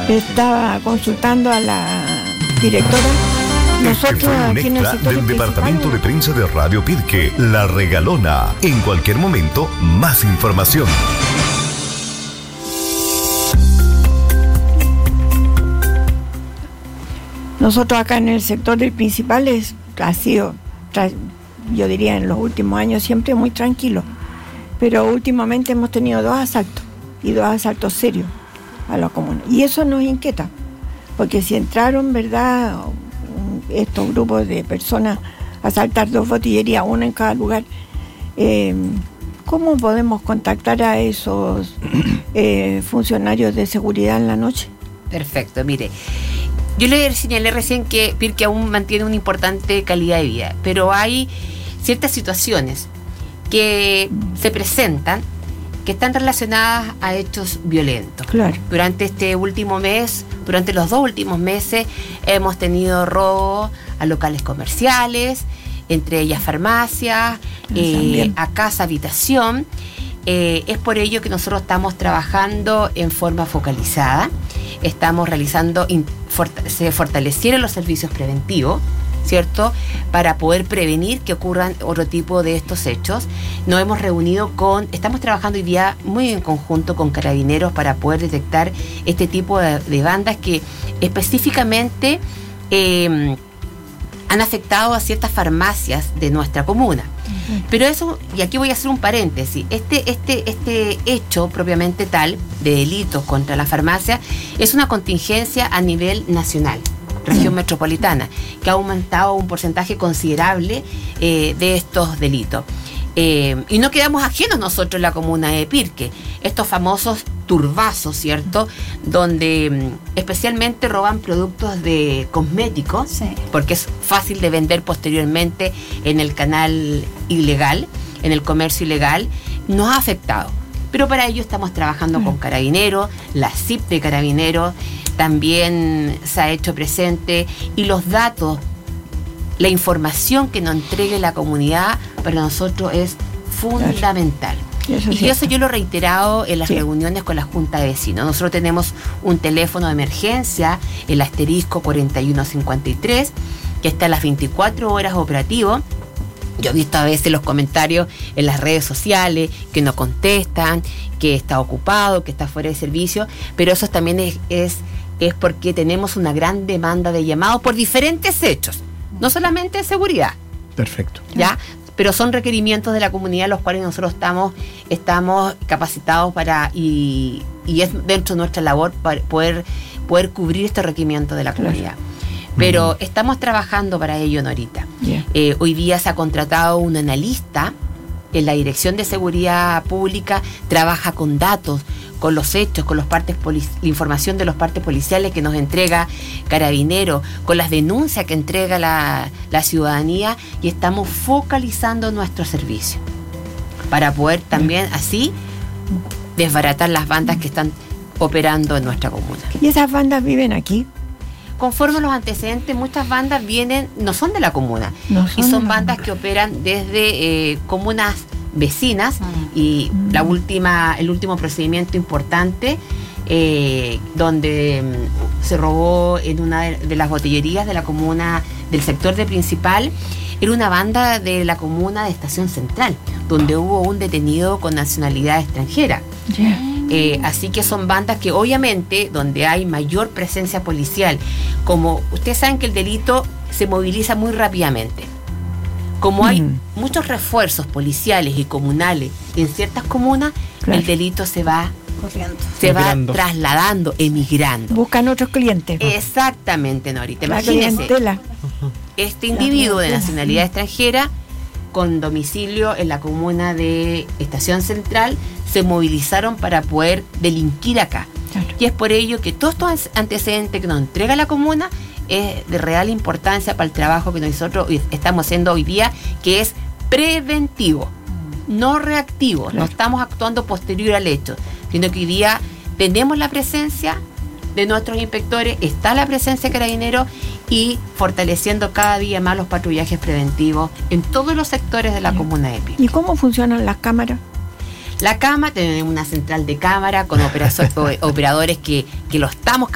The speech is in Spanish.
Estaba consultando a la directora. Nosotros aquí en el sector del Departamento de Prensa de Radio Pirque, La Regalona. En cualquier momento, más información. Nosotros acá en el sector del principal ha sido, yo diría, en los últimos años siempre muy tranquilo, pero últimamente hemos tenido 2 asaltos, y 2 asaltos serios a la comuna, y eso nos inquieta, porque si entraron, ¿verdad?, estos grupos de personas a asaltar 2 botillerías, una en cada lugar, ¿cómo podemos contactar a esos funcionarios de seguridad en la noche? Perfecto, mire, yo le señalé recién que Pirque aún mantiene una importante calidad de vida, pero hay ciertas situaciones que se presentan que están relacionadas a hechos violentos. Claro. Durante los 2 últimos meses, hemos tenido robos a locales comerciales, entre ellas farmacias, a casa, habitación. Es por ello que nosotros estamos trabajando en forma focalizada. Estamos realizando, se fortalecieron los servicios preventivos, ¿cierto?, para poder prevenir que ocurran otro tipo de estos hechos. Nos hemos reunido estamos trabajando hoy día muy en conjunto con Carabineros para poder detectar este tipo de bandas que específicamente han afectado a ciertas farmacias de nuestra comuna. Pero eso, y aquí voy a hacer un paréntesis, este hecho propiamente tal de delitos contra la farmacia es una contingencia a nivel nacional, región metropolitana, que ha aumentado un porcentaje considerable de estos delitos. Y no quedamos ajenos nosotros en la comuna de Pirque, estos famosos turbazos, ¿cierto?, donde especialmente roban productos de cosméticos, sí, porque es fácil de vender posteriormente en el canal ilegal, en el comercio ilegal, nos ha afectado. Pero para ello estamos trabajando con Carabineros, la CIP de Carabineros también se ha hecho presente, y los datos, la información que nos entregue la comunidad para nosotros es fundamental. Y eso yo lo he reiterado en las reuniones con la Junta de Vecinos. Nosotros tenemos un teléfono de emergencia, el asterisco 4153, que está a las 24 horas operativo. Yo he visto a veces los comentarios en las redes sociales que no contestan, que está ocupado, que está fuera de servicio, pero eso también es porque tenemos una gran demanda de llamados por diferentes hechos, no solamente de seguridad. Perfecto. ¿Ya? Pero son requerimientos de la comunidad los cuales nosotros estamos capacitados para, y es dentro de nuestra labor para poder cubrir este requerimiento de la comunidad. Pero estamos trabajando para ello, Norita. Hoy día se ha contratado un analista en la Dirección de Seguridad Pública, trabaja con datos, con los hechos, con la información de los partes policiales que nos entrega Carabineros, con las denuncias que entrega la ciudadanía, y estamos focalizando nuestro servicio para poder también así desbaratar las bandas que están operando en nuestra comuna. ¿Y esas bandas viven aquí? Conforme a los antecedentes, muchas bandas no son de la comuna, y son bandas que operan desde comunas vecinas, y el último procedimiento importante donde se robó en una de las botillerías de la comuna del sector de Principal, era una banda de la comuna de Estación Central, donde hubo un detenido con nacionalidad extranjera. Así que son bandas que obviamente donde hay mayor presencia policial, como ustedes saben que el delito se moviliza muy rápidamente, como hay muchos refuerzos policiales y comunales en ciertas comunas, el delito se va corriendo, se va trasladando, emigrando. Buscan otros clientes. Exactamente, Norita. Imagínense, este individuo de nacionalidad extranjera con domicilio en la comuna de Estación Central se movilizaron para poder delinquir acá. Claro. Y es por ello que todos estos antecedentes que nos entrega la comuna es de real importancia para el trabajo que nosotros estamos haciendo hoy día, que es preventivo, no reactivo. Claro. No estamos actuando posterior al hecho, sino que hoy día tenemos la presencia de nuestros inspectores, está la presencia de Carabineros y fortaleciendo cada día más los patrullajes preventivos en todos los sectores de la comuna de Pirque. ¿Y cómo funcionan las cámaras? La cámara, tenemos una central de cámara con operadores que lo estamos